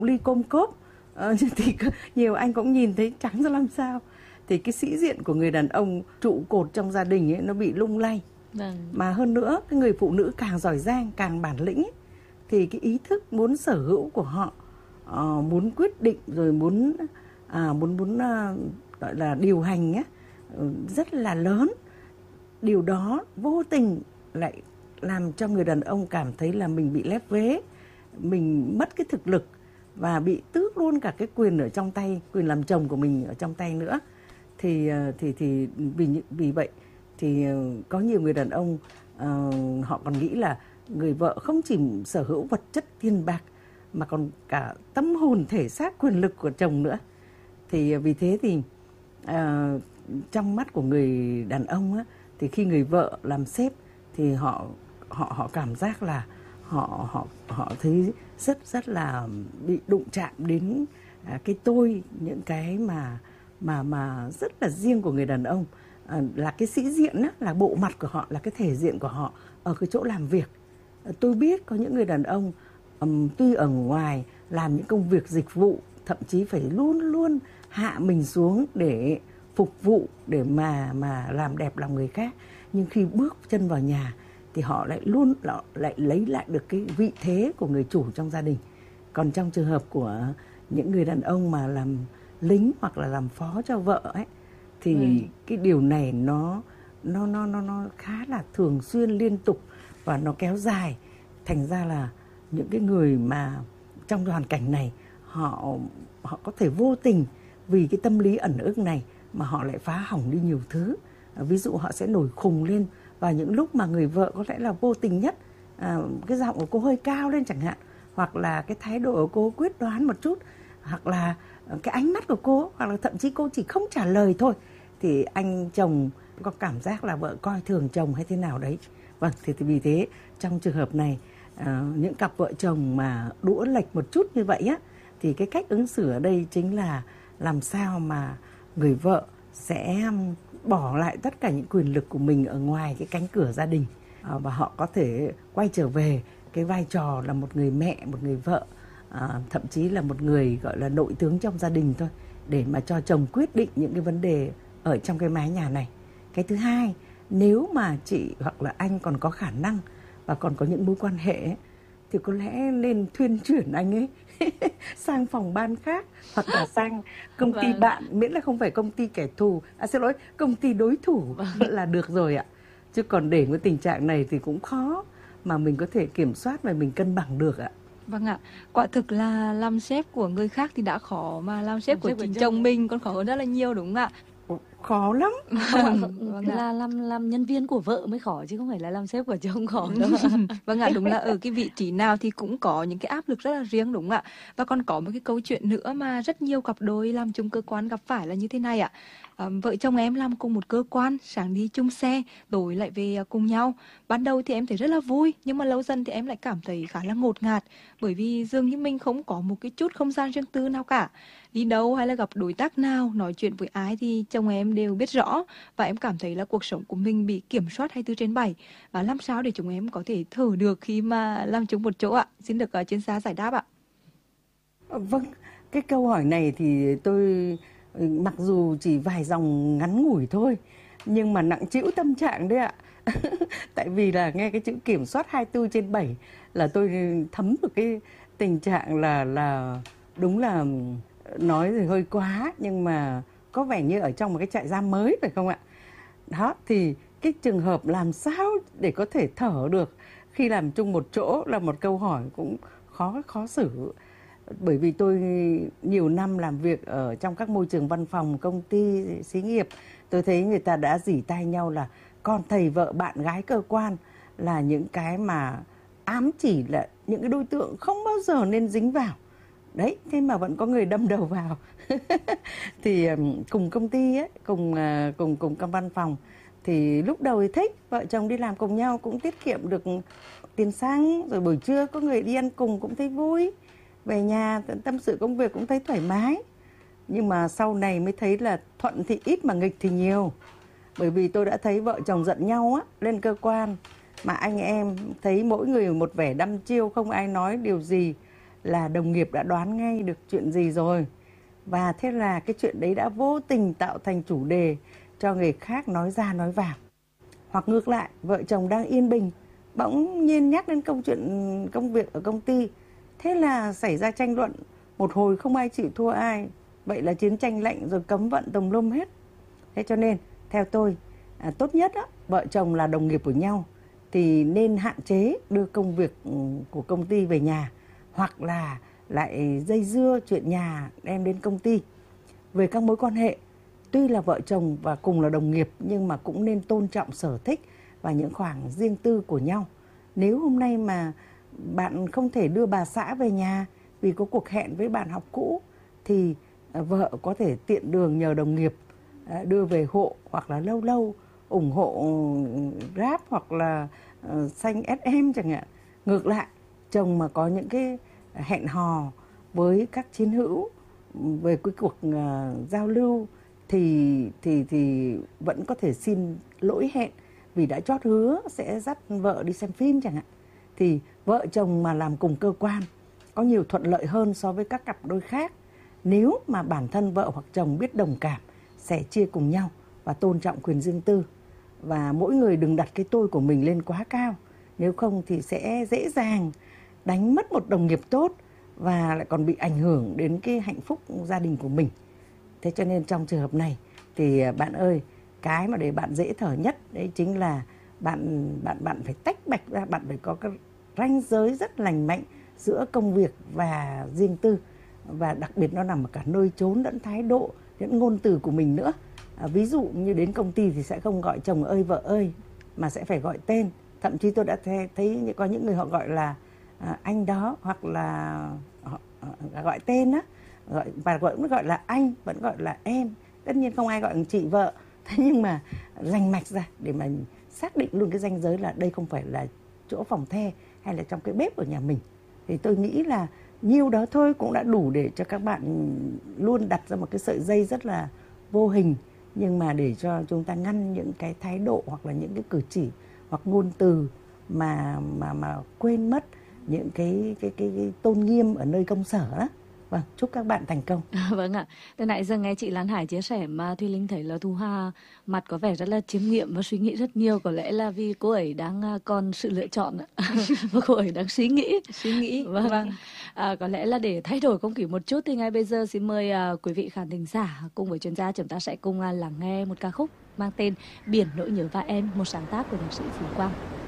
ly côm cốp thì nhiều anh cũng nhìn thấy trắng ra làm sao. Thì cái sĩ diện của người đàn ông trụ cột trong gia đình ấy nó bị lung lay. Mà hơn nữa cái người phụ nữ càng giỏi giang, càng bản lĩnh ấy, thì cái ý thức muốn sở hữu của họ, muốn quyết định rồi muốn gọi là điều hành ấy, rất là lớn. Điều đó vô tình lại làm cho người đàn ông cảm thấy là mình bị lép vế, mình mất cái thực lực và bị tước luôn cả cái quyền ở trong tay, quyền làm chồng của mình ở trong tay nữa. Thì vì vậy thì có nhiều người đàn ông họ còn nghĩ là người vợ không chỉ sở hữu vật chất tiền bạc mà còn cả tâm hồn thể xác quyền lực của chồng nữa. Thì vì thế thì trong mắt của người đàn ông á, thì khi người vợ làm sếp thì họ cảm giác là họ thấy rất là bị đụng chạm đến cái tôi, những cái mà rất là riêng của người đàn ông, là cái sĩ diện á, là bộ mặt của họ, là cái thể diện của họ ở cái chỗ làm việc. Tôi biết có những người đàn ông tuy ở ngoài làm những công việc dịch vụ, thậm chí phải luôn luôn hạ mình xuống để phục vụ, để mà làm đẹp lòng người khác, nhưng khi bước chân vào nhà thì họ lại lấy lại được cái vị thế của người chủ trong gia đình. Còn trong trường hợp của những người đàn ông mà làm lính hoặc là làm phó cho vợ ấy, thì cái điều này nó khá là thường xuyên, liên tục và nó kéo dài. Thành ra là những cái người mà trong hoàn cảnh này, họ có thể vô tình vì cái tâm lý ẩn ức này mà họ lại phá hỏng đi nhiều thứ. Ví dụ họ sẽ nổi khùng lên vào những lúc mà người vợ có lẽ là vô tình nhất, cái giọng của cô hơi cao lên chẳng hạn, hoặc là cái thái độ của cô quyết đoán một chút, hoặc là cái ánh mắt của cô, hoặc là thậm chí cô chỉ không trả lời thôi, thì anh chồng có cảm giác là vợ coi thường chồng hay thế nào đấy. Vâng, thì vì thế trong trường hợp này, những cặp vợ chồng mà đũa lệch một chút như vậy á, thì cái cách ứng xử ở đây chính là làm sao mà người vợ sẽ bỏ lại tất cả những quyền lực của mình ở ngoài cái cánh cửa gia đình, và họ có thể quay trở về cái vai trò là một người mẹ, một người vợ, thậm chí là một người gọi là nội tướng trong gia đình thôi, để mà cho chồng quyết định những cái vấn đề ở trong cái mái nhà này. Cái thứ hai, nếu mà chị hoặc là anh còn có khả năng và còn có những mối quan hệ ấy, thì có lẽ nên thuyên chuyển anh ấy sang phòng ban khác, hoặc là sang công ty bạn, miễn là không phải công ty kẻ thù, xin lỗi, công ty đối thủ là được rồi ạ. Chứ còn để cái tình trạng này thì cũng khó mà mình có thể kiểm soát và mình cân bằng được ạ. Vâng ạ, quả thực là làm sếp của người khác thì đã khó, mà làm sếp của chính chồng mình còn khó hơn rất là nhiều, đúng không ạ? Khó lắm. Vâng là làm nhân viên của vợ mới khó chứ không phải là làm sếp của chồng khó đâu. Vâng ạ, đúng là ở cái vị trí nào thì cũng có những cái áp lực rất là riêng, đúng không ạ? Và còn có một cái câu chuyện nữa mà rất nhiều cặp đôi làm chung cơ quan gặp phải là như thế này ạ. Vợ chồng em làm cùng một cơ quan, sáng đi chung xe, tối lại về cùng nhau. Ban đầu thì em thấy rất là vui, nhưng mà lâu dần thì em lại cảm thấy khá là ngột ngạt, bởi vì dường như mình không có một cái chút không gian riêng tư nào cả. Đi đâu hay là gặp đối tác nào, nói chuyện với ai thì chồng em đều biết rõ, và em cảm thấy là cuộc sống của mình bị kiểm soát 24/7. Và làm sao để chúng em có thể thở được khi mà làm chung một chỗ ạ? Xin được chuyên gia giải đáp ạ. Vâng, cái câu hỏi này thì tôi mặc dù chỉ vài dòng ngắn ngủi thôi, nhưng mà nặng trĩu tâm trạng đấy ạ. Tại vì là nghe cái chữ kiểm soát 24/7 là tôi thấm được cái tình trạng là đúng là nói thì hơi quá, nhưng mà có vẻ như ở trong một cái trại giam mới phải không ạ? Đó, thì cái trường hợp làm sao để có thể thở được khi làm chung một chỗ là một câu hỏi cũng khó xử. Bởi vì tôi nhiều năm làm việc ở trong các môi trường văn phòng, công ty, xí nghiệp, tôi thấy người ta đã rỉ tai nhau là con thầy vợ bạn gái cơ quan là những cái mà ám chỉ là những cái đối tượng không bao giờ nên dính vào. Đấy, thế mà vẫn có người đâm đầu vào. Thì cùng công ty ấy, cùng văn phòng, thì lúc đầu thì thích, vợ chồng đi làm cùng nhau cũng tiết kiệm được tiền xăng, rồi buổi trưa có người đi ăn cùng cũng thấy vui, về nhà tâm sự công việc cũng thấy thoải mái. Nhưng mà sau này mới thấy là thuận thì ít mà nghịch thì nhiều. Bởi vì tôi đã thấy vợ chồng giận nhau á, lên cơ quan mà anh em thấy mỗi người một vẻ đăm chiêu, không ai nói điều gì, là đồng nghiệp đã đoán ngay được chuyện gì rồi. Và thế là cái chuyện đấy đã vô tình tạo thành chủ đề cho người khác nói ra nói vào. Hoặc ngược lại, vợ chồng đang yên bình, bỗng nhiên nhắc đến câu chuyện công việc ở công ty. Thế là xảy ra tranh luận, một hồi không ai chịu thua ai. Vậy là chiến tranh lạnh rồi cấm vận tùm lum hết. Thế cho nên, theo tôi, tốt nhất vợ chồng là đồng nghiệp của nhau thì nên hạn chế đưa công việc của công ty về nhà, hoặc là lại dây dưa chuyện nhà đem đến công ty. Về các mối quan hệ, tuy là vợ chồng và cùng là đồng nghiệp nhưng mà cũng nên tôn trọng sở thích và những khoảng riêng tư của nhau. Nếu hôm nay mà bạn không thể đưa bà xã về nhà vì có cuộc hẹn với bạn học cũ, thì vợ có thể tiện đường nhờ đồng nghiệp đưa về hộ, hoặc là lâu lâu ủng hộ Grab hoặc là xanh SM chẳng hạn. Ngược lại, chồng mà có những cái hẹn hò với các chiến hữu về cái cuộc giao lưu thì vẫn có thể xin lỗi hẹn vì đã chót hứa sẽ dắt vợ đi xem phim chẳng hạn. Thì vợ chồng mà làm cùng cơ quan có nhiều thuận lợi hơn so với các cặp đôi khác, nếu mà bản thân vợ hoặc chồng biết đồng cảm, sẻ chia cùng nhau và tôn trọng quyền riêng tư. Và mỗi người đừng đặt cái tôi của mình lên quá cao, nếu không thì sẽ dễ dàng đánh mất một đồng nghiệp tốt và lại còn bị ảnh hưởng đến cái hạnh phúc gia đình của mình. Thế cho nên trong trường hợp này thì bạn ơi, cái mà để bạn dễ thở nhất đấy chính là bạn phải tách bạch ra, bạn phải có cái ranh giới rất lành mạnh giữa công việc và riêng tư. Và đặc biệt nó nằm ở cả nơi chốn lẫn thái độ, những ngôn từ của mình nữa. Ví dụ như đến công ty thì sẽ không gọi chồng ơi vợ ơi, mà sẽ phải gọi tên. Thậm chí tôi đã thấy có những người họ gọi là anh đó, hoặc là họ gọi tên á, và vẫn gọi là anh, vẫn gọi là em. Tất nhiên không ai gọi chị vợ. Thế nhưng mà rành mạch ra để mà xác định luôn cái ranh giới là đây không phải là chỗ phòng the hay là trong cái bếp của nhà mình. Thì tôi nghĩ là nhiêu đó thôi cũng đã đủ để cho các bạn luôn đặt ra một cái sợi dây rất là vô hình, nhưng mà để cho chúng ta ngăn những cái thái độ hoặc là những cái cử chỉ hoặc ngôn từ mà quên mất những cái tôn nghiêm ở nơi công sở đó. Vâng, chúc các bạn thành công. Vâng ạ. Từ nãy giờ nghe chị Lan Hải chia sẻ mà Thùy Linh thấy là Thu Hà mặt có vẻ rất là chiêm nghiệm và suy nghĩ rất nhiều. Có lẽ là vì cô ấy đang còn sự lựa chọn và cô ấy đang suy nghĩ. Vâng. Có lẽ là để thay đổi không khí một chút thì ngay bây giờ xin mời quý vị khán thính giả cùng với chuyên gia chúng ta sẽ cùng lắng nghe một ca khúc mang tên Biển Nỗi Nhớ Và Em, một sáng tác của nhạc sĩ Phú Quang.